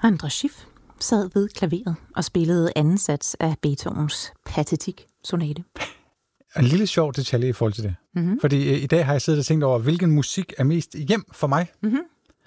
André Schiff sad ved klaveret og spillede anden sats af Beethovens Pathetique-sonate. En lille sjov detalje i forhold til det. Mm-hmm. Fordi i dag har jeg siddet og tænkt over, hvilken musik er mest hjem for mig. Mm-hmm.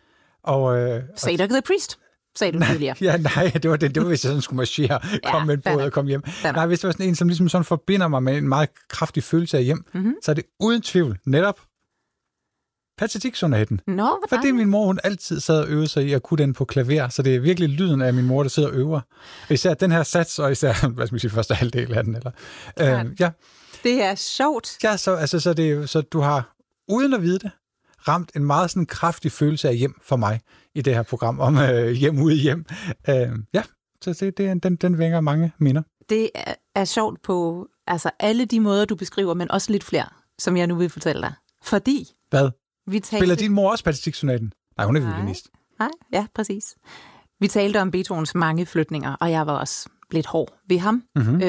Say The Priest, sagde du tidligere. Ja, nej, det var hvis jeg sådan skulle marchere, komme med en båd og komme hjem. Nej, hvis det var sådan en, som ligesom sådan forbinder mig med en meget kraftig følelse af hjem, så er det uden tvivl netop Pathetique-sonaten. Fordi min mor, hun altid sad og øvede sig i at kunne den på klaver, så det er virkelig lyden af min mor, der sidder og øver. Især den her sats, og især, hvad skal man sige, første halvdel af den. Eller, ja. Det er sjovt. Ja, så du har, uden at vide det, ramt en meget sådan kraftig følelse af hjem for mig i det her program om hjem ude hjem. Ja, så den vænger mange minder. Det er sjovt på alle de måder, du beskriver, men også lidt flere, som jeg nu vil fortælle dig. Fordi... Hvad? Spiller din mor også Pathetique-sonaten? Nej, hun er violinist. Nej, ja, præcis. Vi talte om Beethovens mange flytninger, og jeg var også lidt hård ved ham. Mm-hmm.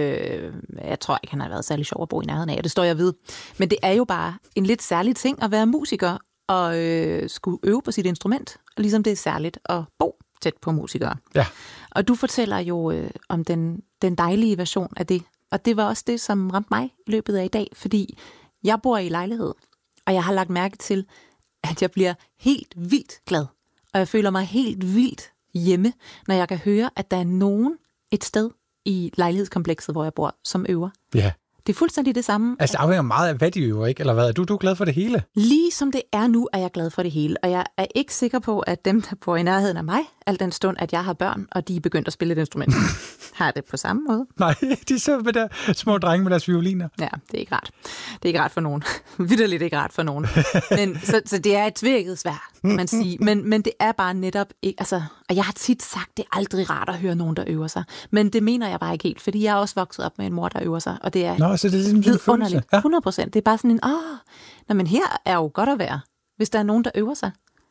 Jeg tror ikke, han har været særlig sjov at bo i nærheden af, og det står jeg ved. Men det er jo bare en lidt særlig ting at være musiker og skulle øve på sit instrument, ligesom det er særligt at bo tæt på musikere. Ja. Og du fortæller jo om den dejlige version af det, og det var også det, som ramte mig i løbet af i dag, fordi jeg bor i lejlighed, og jeg har lagt mærke til, at jeg bliver helt vildt glad, og jeg føler mig helt vildt hjemme, når jeg kan høre, at der er nogen et sted i lejlighedskomplekset, hvor jeg bor, som øver. Ja. Det er fuldstændig det samme. Altså, det afhænger meget af, hvad de øver, ikke? Eller hvad? Er du glad for det hele? Lige som det er nu, er jeg glad for det hele. Og jeg er ikke sikker på, at dem, der bor i nærheden af mig, al den stund, at jeg har børn, og de er begyndt at spille et instrument, har det på samme måde. Nej, de sidder med der små drenge med deres violiner. Ja, det er ikke rart. Det er ikke rart for nogen. Vitterligt ikke rart for nogen. Men, så det er et tvækket svær, man siger. Men det er bare netop ikke... og jeg har tit sagt, det er aldrig rart at høre nogen, der øver sig. Men det mener jeg bare ikke helt, fordi jeg er også vokset op med en mor, der øver sig. Og det er... Nå, så det er ligesom sådan en følelse. 100%. Det er bare sådan en, men her er jo godt at være, hvis der er nogen, der øver sig.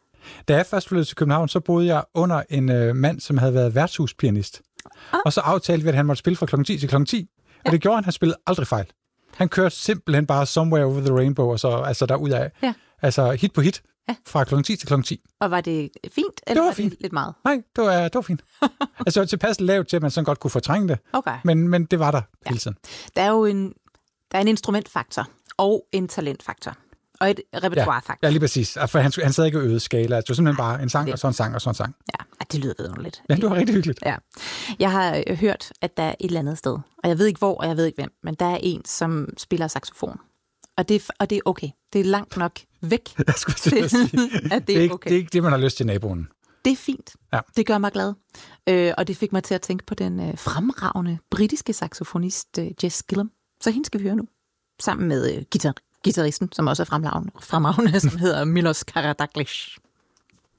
Da jeg først flyttede til København, så boede jeg under en mand, som havde været værtshuspianist. Og så aftalte vi, at han måtte spille fra klokken 10 til klokken 10. Og det gjorde han spillede aldrig fejl. Han kørte simpelthen bare Somewhere Over the Rainbow, og så derudad. Ja. Altså hit på hit, fra klokken 10 til klokken 10. Og var det fint, eller var det lidt meget? Nej, det var fint. Altså det var tilpas lavt til, at man sådan godt kunne fortrænge det. Okay. Men det var der hele tiden. Der er jo en instrumentfaktor og en talentfaktor. Og et repertoirefaktor. Ja, lige præcis. For han sad ikke og øvede skala. Det var simpelthen bare en sang, og så en sang, og så en sang. Ja, det lyder vidunderligt. Ja, det var rigtig hyggeligt. Ja. Jeg har hørt, at der er et eller andet sted, og jeg ved ikke hvor, og jeg ved ikke hvem, men der er en, som spiller saxofon. Og det er okay. Det er langt nok væk. Jeg skulle sige, at det er okay. Det er ikke det, man har lyst til naboen. Det er fint. Ja. Det gør mig glad. Og det fik mig til at tænke på den fremragende britiske saxofonist Jess Gillum. Så hende skal vi høre nu. Sammen med guitaristen, som også er fremragende, som hedder Milos Karadatlis.